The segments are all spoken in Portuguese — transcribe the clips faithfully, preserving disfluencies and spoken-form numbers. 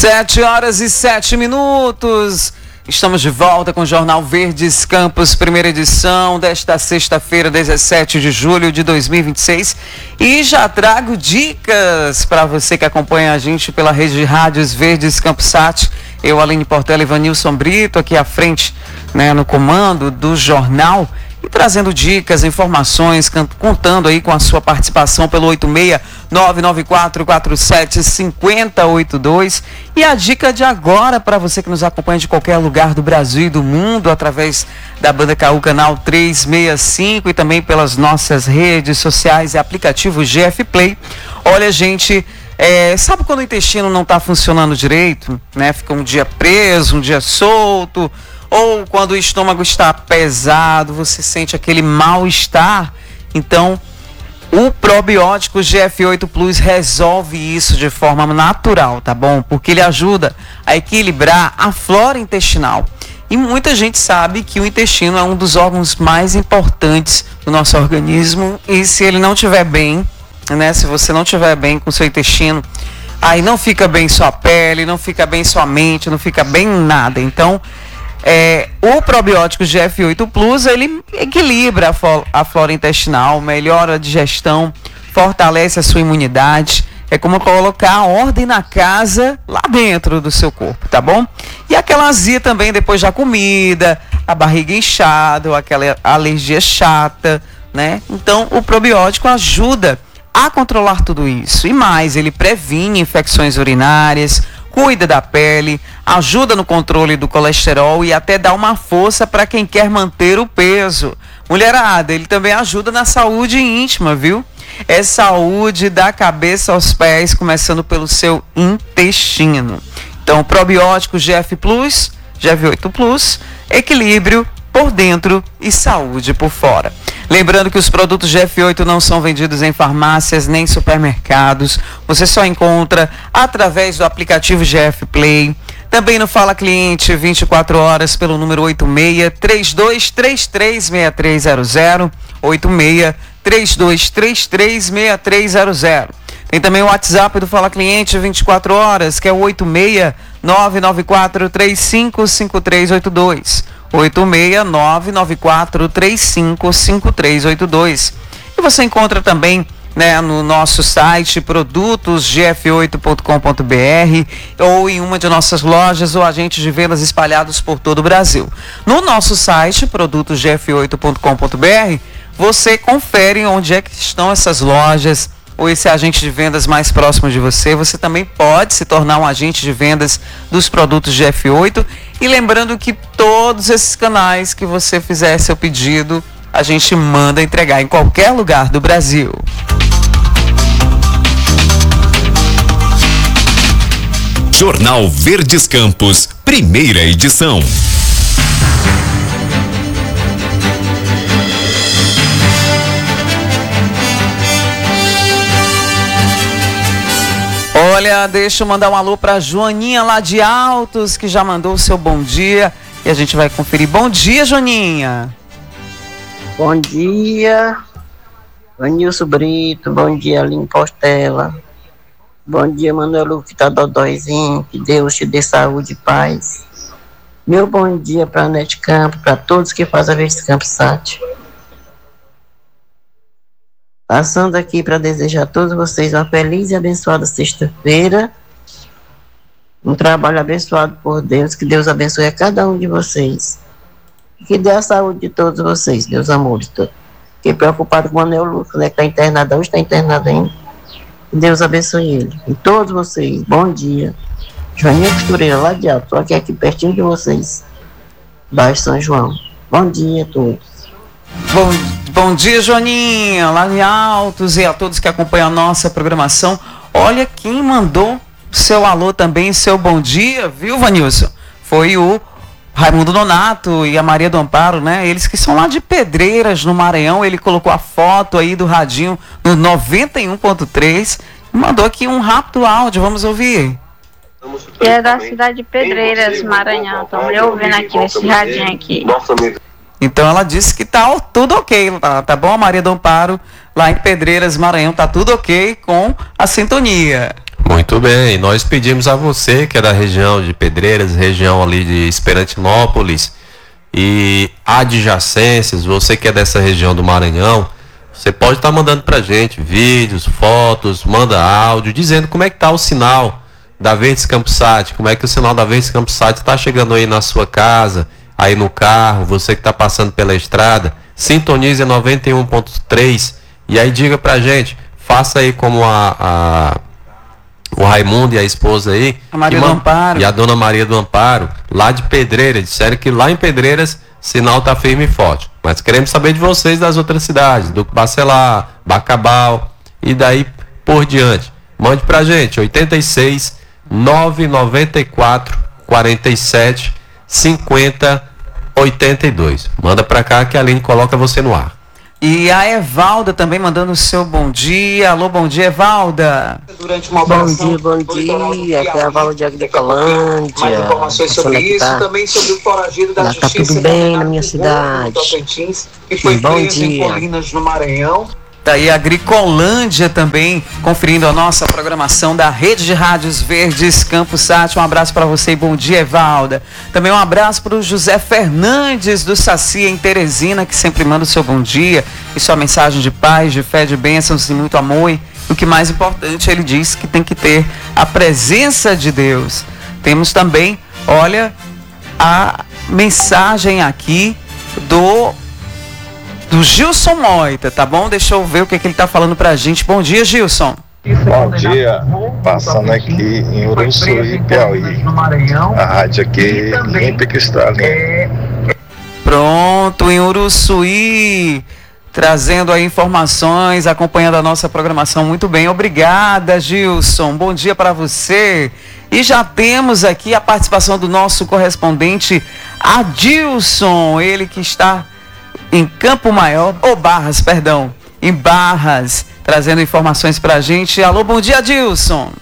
Sete horas e sete minutos. Estamos de volta com o Jornal Verdes Campos, primeira edição desta sexta-feira, dezessete de julho de dois mil e vinte e seis. E já trago dicas para você que acompanha a gente pela rede de rádios Verdes Campos Sat. Eu, Aline Portela e Vanilson Brito, aqui à frente, né, no comando do jornal. E trazendo dicas, informações, contando aí com a sua participação pelo oito seis nove nove quatro quatro sete cinco zero oito dois. E a dica de agora para você que nos acompanha de qualquer lugar do Brasil e do mundo, através da Banda K U Canal trezentos e sessenta e cinco e também pelas nossas redes sociais e aplicativo G F Play. Olha, gente, é, sabe quando o intestino não está funcionando direito, né? Fica um dia preso, um dia solto, ou quando o estômago está pesado, você sente aquele mal-estar. Então, o probiótico G F oito Plus resolve isso de forma natural, tá bom? Porque ele ajuda a equilibrar a flora intestinal. E muita gente sabe que o intestino é um dos órgãos mais importantes do nosso organismo. E se ele não estiver bem, né? Se você não estiver bem com o seu intestino, aí não fica bem sua pele, não fica bem sua mente, não fica bem nada. Então, É, o probiótico G F oito Plus, ele equilibra a, fo- a flora intestinal, melhora a digestão, fortalece a sua imunidade. É como colocar a ordem na casa lá dentro do seu corpo, tá bom? E aquela azia também depois da comida, a barriga inchada, ou aquela alergia chata, né? Então, o probiótico ajuda a controlar tudo isso. E mais, ele previne infecções urinárias, cuida da pele, ajuda no controle do colesterol e até dá uma força para quem quer manter o peso. Mulherada, ele também ajuda na saúde íntima, viu? É saúde da cabeça aos pés, começando pelo seu intestino. Então, probiótico G F Plus, G F oito Plus, equilíbrio por dentro e saúde por fora. Lembrando que os produtos G F oito não são vendidos em farmácias nem supermercados. Você só encontra através do aplicativo G F Play. Também no Fala Cliente vinte e quatro horas pelo número oito seis três dois três três seis três zero zero. oito seis três dois três três seis três zero zero. Tem também o WhatsApp do Fala Cliente vinte e quatro horas, que é o oito seis nove nove quatro três cinco cinco três oito dois. oito seis nove nove quatro três cinco cinco três oito dois. E você encontra também, né, no nosso site produtos g f oito ponto com ponto b r ou em uma de nossas lojas ou agentes de vendas espalhados por todo o Brasil. No nosso site produtos g f oito ponto com ponto b r você confere onde é que estão essas lojas ou esse agente de vendas mais próximo de você. Você também pode se tornar um agente de vendas dos produtos G F oito. E lembrando que todos esses canais que você fizer seu pedido, a gente manda entregar em qualquer lugar do Brasil. Jornal Verdes Campos, primeira edição. Olha, deixa eu mandar um alô pra Joaninha lá de Altos, que já mandou o seu bom dia. E a gente vai conferir. Bom dia, Joaninha. Bom dia, Vanilson Brito. Bom dia, Aline Portela. Bom dia, Manuel, que tá dodóizinho. Que Deus te dê saúde e paz. Meu bom dia pra Nete Campo, pra todos que fazem a Verdes Campos Sat. Passando aqui para desejar a todos vocês uma feliz e abençoada sexta-feira. Um trabalho abençoado por Deus. Que Deus abençoe a cada um de vocês. Que dê a saúde de todos vocês, meus amores. Fiquei preocupado com o Anel Lucas, né? Que está internado hoje, está internado ainda. Que Deus abençoe ele. E todos vocês, bom dia. Joaninha Costureira, lá de Alto. Estou aqui, aqui pertinho de vocês. Baixo São João. Bom dia a todos. Bom dia. Bom dia, Joaninha, lá em Altos, e a todos que acompanham a nossa programação. Olha quem mandou seu alô também, seu bom dia, viu, Vanilson? Foi o Raimundo Nonato e a Maria do Amparo, né? Eles que são lá de Pedreiras, no Maranhão. Ele colocou a foto aí do radinho no noventa e um ponto três e mandou aqui um rápido áudio, vamos ouvir. E é da cidade de Pedreiras, Maranhão. Estão me ouvindo aqui nesse radinho aqui. Então ela disse que tá tudo ok, tá, tá bom, a Maria do Amparo, lá em Pedreiras, Maranhão, tá tudo ok com a sintonia. Bom, Muito bem, nós pedimos a você que é da região de Pedreiras, região ali de Esperantinópolis e adjacências, você que é dessa região do Maranhão, você pode estar mandando pra gente vídeos, fotos, manda áudio, dizendo como é que tá o sinal da Verdes Campusat, como é que o sinal da Verdes Campusat está chegando aí na sua casa, aí no carro, você que está passando pela estrada, sintonize noventa e um ponto três e aí diga pra gente, faça aí como a, a o Raimundo e a esposa aí, a Maria e, do Amparo, e a dona Maria do Amparo, lá de Pedreiras, disseram que lá em Pedreiras sinal tá firme e forte, mas queremos saber de vocês das outras cidades, do Bacelar, Bacabal e daí por diante. Mande pra gente, oitenta e seis, nove noventa e quatro, quarenta e sete, cinquenta, oitenta e dois. Manda pra cá que a Aline coloca você no ar. E a Evalda também mandando o seu bom dia. Alô, bom dia, Evalda. Bom dia, bom dia. Aqui é a Evalda de Agricolândia. Mais informações sobre isso, tá? também sobre o foragido da Lá justiça. tá tudo bem na minha cidade. Que foi Bom preso em dia. Colinas, no Maranhão. Daí a Agricolândia também conferindo a nossa programação da Rede de Rádios Verdes Campusat. Um abraço para você e bom dia, Evalda. Também um abraço para o José Fernandes do Saci em Teresina, que sempre manda o seu bom dia e sua mensagem de paz, de fé, de bênçãos e muito amor. E o que mais importante, ele diz que tem que ter a presença de Deus. Temos também, olha, a mensagem aqui do do Gilson Moita, tá bom? Deixa eu ver o que, que ele tá falando pra gente. Bom dia, Gilson. Bom dia, passando aqui em Uruçuí, Piauí. A rádio aqui limpa e cristalina. Pronto, em Uruçuí, trazendo aí informações, acompanhando a nossa programação muito bem. Obrigada, Gilson. Bom dia para você. E já temos aqui a participação do nosso correspondente Adilson, ele que está em Campo Maior, ou Barras, perdão, em Barras, trazendo informações pra gente. Alô, bom dia, Adilson.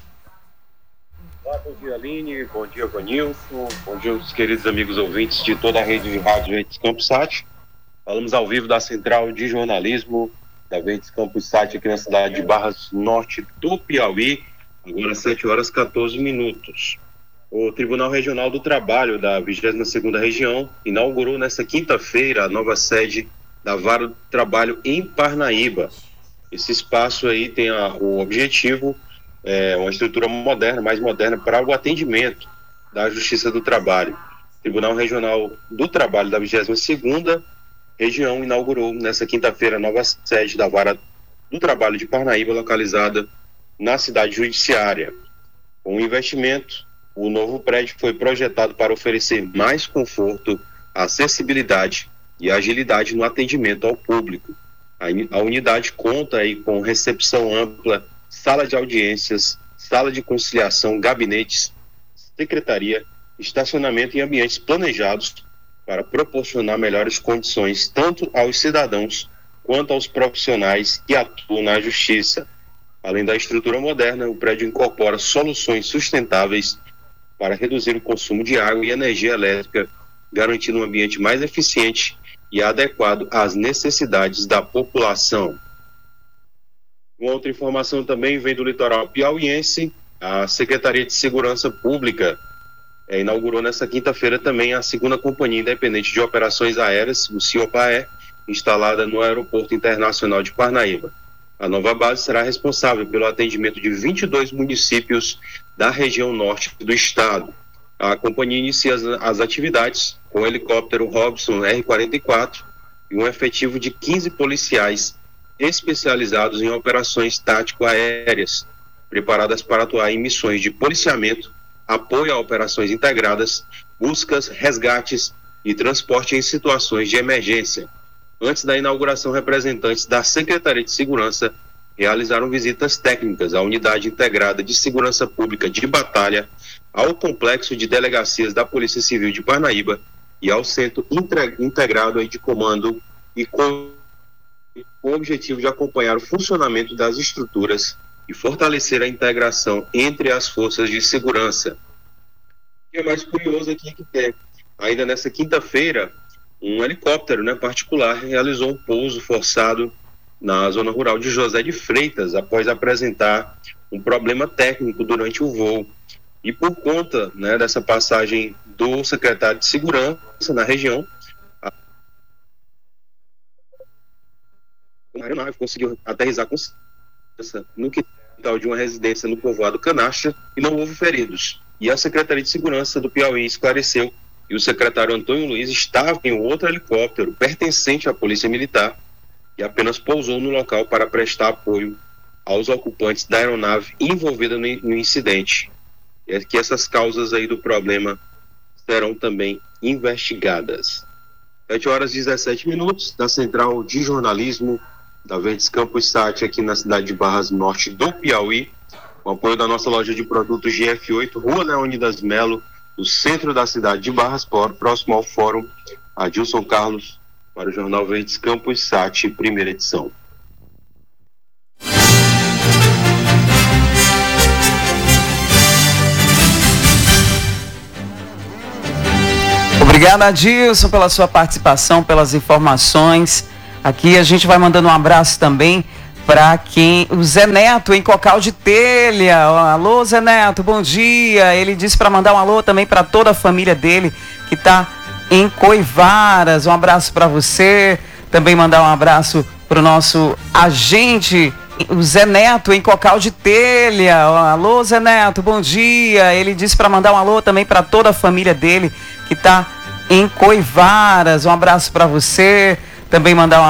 Olá, bom dia, Aline, bom dia, Vanilson, bom dia os queridos amigos ouvintes de toda a rede de rádio Verdes Campusat. Falamos ao vivo da Central de Jornalismo da Verdes Campusat aqui na cidade de Barras, norte do Piauí, agora sete horas e quatorze minutos. O Tribunal Regional do Trabalho da vigésima segunda Região inaugurou nesta quinta-feira a nova sede da Vara do Trabalho em Parnaíba. Esse espaço aí tem a, o objetivo, é, uma estrutura moderna, mais moderna para o atendimento da Justiça do Trabalho. O Tribunal Regional do Trabalho da vigésima segunda Região inaugurou nesta quinta-feira a nova sede da Vara do Trabalho de Parnaíba, localizada na cidade judiciária. Com o investimento, o novo prédio foi projetado para oferecer mais conforto, acessibilidade e agilidade no atendimento ao público. A unidade conta aí com recepção ampla, sala de audiências, sala de conciliação, gabinetes, secretaria, estacionamento e ambientes planejados para proporcionar melhores condições tanto aos cidadãos quanto aos profissionais que atuam na justiça. Além da estrutura moderna, o prédio incorpora soluções sustentáveis para reduzir o consumo de água e energia elétrica, garantindo um ambiente mais eficiente e adequado às necessidades da população. Uma outra informação também vem do litoral piauiense. A Secretaria de Segurança Pública é, inaugurou nesta quinta-feira também a segunda Companhia Independente de Operações Aéreas, o CIOPAE, instalada no Aeroporto Internacional de Parnaíba. A nova base será responsável pelo atendimento de vinte e dois municípios da região norte do estado. A companhia inicia as, as atividades com o helicóptero Robson R quarenta e quatro e um efetivo de quinze policiais especializados em operações tático-aéreas, preparadas para atuar em missões de policiamento, apoio a operações integradas, buscas, resgates e transporte em situações de emergência. Antes da inauguração, representantes da Secretaria de Segurança realizaram visitas técnicas à Unidade Integrada de Segurança Pública de Batalha, ao Complexo de Delegacias da Polícia Civil de Parnaíba e ao Centro Integrado de Comando, e com, com o objetivo de acompanhar o funcionamento das estruturas e fortalecer a integração entre as forças de segurança. O que é mais curioso aqui é que tem, ainda nessa quinta-feira, um helicóptero, né, particular realizou um pouso forçado na zona rural de José de Freitas, após apresentar um problema técnico durante o voo. E por conta, né, dessa passagem do secretário de Segurança na região, a aeronave conseguiu aterrissar com segurança no quintal de uma residência no povoado Canaxa e não houve feridos. E a Secretaria de Segurança do Piauí esclareceu que o secretário Antônio Luiz estava em outro helicóptero pertencente à Polícia Militar e apenas pousou no local para prestar apoio aos ocupantes da aeronave envolvida no, no incidente. É que essas causas aí do problema serão também investigadas. sete horas e dezessete minutos, da Central de Jornalismo da Verdes Campos Sat, aqui na cidade de Barras Norte do Piauí, com apoio da nossa loja de produtos G F oito, Rua Leônidas Melo, no centro da cidade de Barras, próximo ao Fórum Adilson Carlos, para o Jornal Verdes Campos Sat, primeira edição. Obrigado, Adilson, pela sua participação, pelas informações. Aqui a gente vai mandando um abraço também para quem... O Zé Neto, em Cocal de Telha. Alô, Zé Neto, bom dia. Ele disse para mandar um alô também para toda a família dele, que está em Coivaras. Um abraço para você. Também mandar um abraço para o nosso agente, o Zé Neto, em Cocal de Telha. Alô, Zé Neto, bom dia. Ele disse para mandar um alô também para toda a família dele, que está em Coivaras. Um abraço para você. Também mandar um